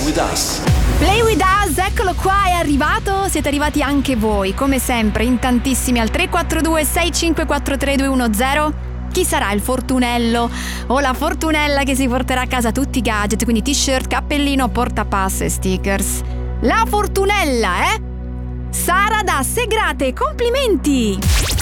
With Us. Play With Us, eccolo qua, è arrivato. Siete arrivati anche voi, come sempre, in tantissimi al 342 6543 210. Chi sarà il fortunello o la fortunella che si porterà a casa tutti i gadget, quindi t-shirt, cappellino, portapass e stickers? La fortunella, Sara da Segrate, complimenti!